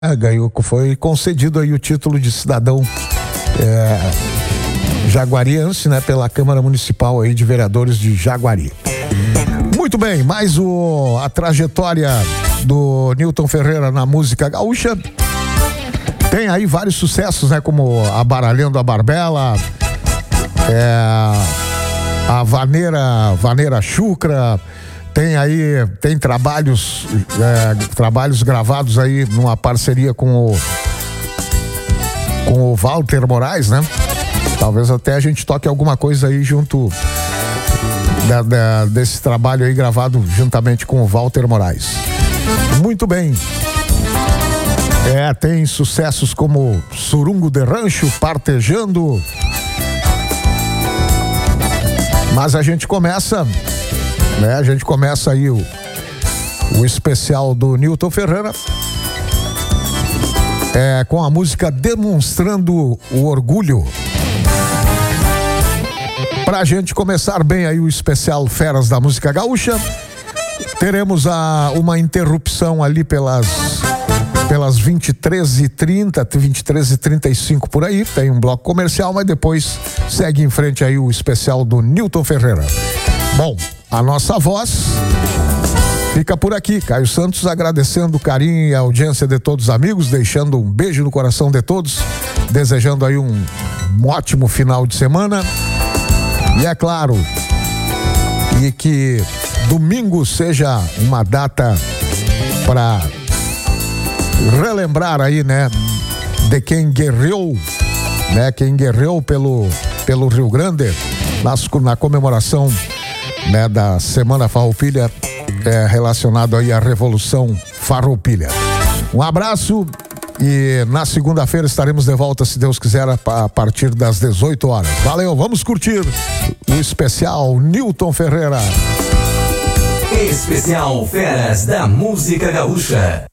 Ganhou, foi concedido aí o título de cidadão jaguariense, né, pela Câmara Municipal aí de Vereadores de Jaguari. Muito bem, mais a trajetória do Nilton Ferreira na música gaúcha. Tem aí vários sucessos, né, como a Baralhando a Barbela, a Vaneira Chucra. Tem trabalhos gravados aí numa parceria com o Walter Moraes, né? Talvez até a gente toque alguma coisa aí junto desse trabalho aí gravado juntamente com o Walter Moraes. Muito bem. Tem sucessos como Surungo de Rancho, Partejando. Mas a gente começa aí o especial do Nilton Ferreira com a música Demonstrando o Orgulho. Pra gente começar bem aí o especial Feras da Música Gaúcha, teremos uma interrupção ali pelas 23h30, 23h35 por aí. Tem um bloco comercial, mas depois segue em frente aí o especial do Nilton Ferreira. Bom, a nossa voz fica por aqui. Caio Santos agradecendo o carinho e a audiência de todos os amigos, deixando um beijo no coração de todos, desejando aí um ótimo final de semana. E é claro, e que domingo seja uma data para relembrar aí, né, de quem guerreou, né, quem guerreou pelo Rio Grande na comemoração, né, da Semana Farroupilha, relacionado aí à Revolução Farroupilha. Um abraço e na segunda-feira estaremos de volta, se Deus quiser, a partir das 18 horas. Valeu, vamos curtir o especial Nilton Ferreira. Especial Feras da Música Gaúcha.